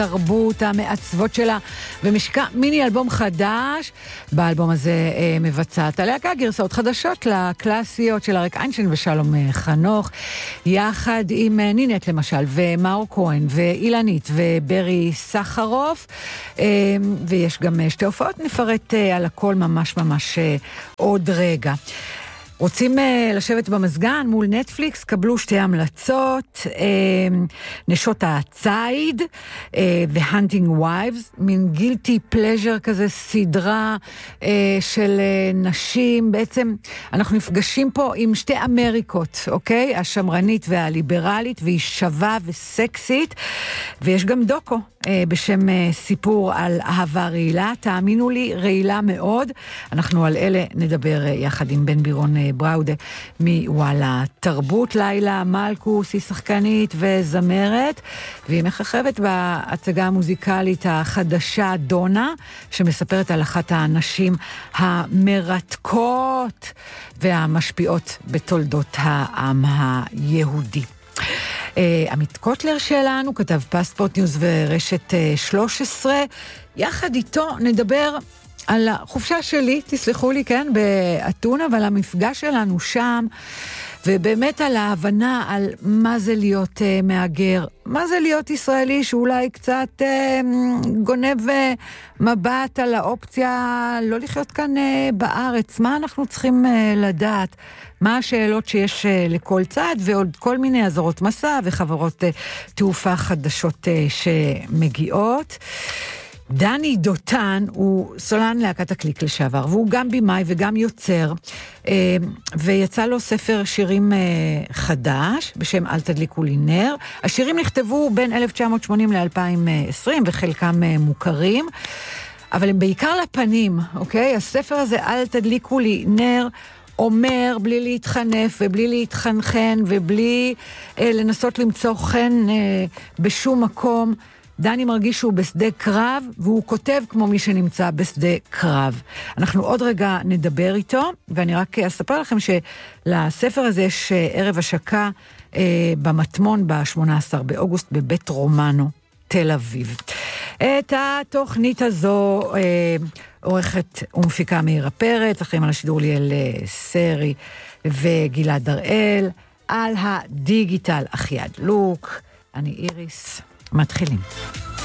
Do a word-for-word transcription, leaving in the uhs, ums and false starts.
תרבות המעצבות שלה, ומשיקה מיני אלבום חדש. באלבום הזה אה, מבצעת הלהקה גרסאות חדשות לקלאסיות של אריק איינשטיין ושלום אה, חנוך, יחד עם אה, נינט למשל, ומאור כהן, ואילנית, וברי סחרוף, אה, ויש גם אה, שתי הופעות, נפרט אה, על הכל ממש ממש אה, עוד רגע. רוצים uh, לשבת במזגן מול נטפליקס, קבלו שתי המלצות, uh, נשות הציד, uh, The Hunting Wives, מין גילטי פלז'ר כזה, סדרה uh, של uh, נשים. בעצם אנחנו נפגשים פה עם שתי אמריקות, אוקיי? השמרנית והליברלית, והיא שווה וסקסית, ויש גם דוקו uh, בשם uh, סיפור על אהבה רעילה, תאמינו לי, רעילה מאוד. אנחנו על אלה נדבר uh, יחד עם בן בירון uh, בראודה מוואלה תרבות. לילה מלכוס היא שחקנית וזמרת, והיא מככבת בהצגה המוזיקלית החדשה דונה, שמספרת על אחת האנשים המרתקות והמשפיעות בתולדות העם היהודי. עמית קוטלר שלנו כתב פספורט ניוז ורשת שלוש עשרה, יחד איתו נדבר על החופשה שלי, תסלחו לי, כן, באתונה, ועל המפגש שלנו שם, ובאמת על ההבנה על מה זה להיות uh, מהגר, מה זה להיות ישראלי שאולי קצת uh, גונב uh, מבט על האופציה לא לחיות כאן uh, בארץ, מה אנחנו צריכים uh, לדעת, מה השאלות שיש uh, לכל צד, ועוד כל מיני עזרות מסע וחברות uh, תעופה חדשות uh, שמגיעות. דני דותן הוא סולן להקת הקליק לשעבר, והוא גם בימאי וגם יוצר, ויצא לו ספר שירים חדש בשם אל תדליקו לי נר. השירים נכתבו בין אלף תשע מאות שמונים ל-אלפיים ועשרים, וחלקם מוכרים, אבל הם בעיקר לפנים, אוקיי? הספר הזה, אל תדליקו לי נר, אומר בלי להתחנף ובלי להתחנחן ובלי אה, לנסות למצוא חן אה, בשום מקום. דני מרגיש שהוא בשדה קרב, והוא כותב כמו מי שנמצא בשדה קרב. אנחנו עוד רגע נדבר איתו, ואני רק אספר לכם שלספר הזה יש ערב השקה אה, במטמון ב-שמונה עשר באוגוסט בבית רומנו, תל אביב. את התוכנית הזו אה, עורכת ומפיקה מאירה פרץ, אחרים על השידור ליאל סרי וגלעד דראל, על הדיגיטל אחיעד לוק, אני איריס. מתחילים.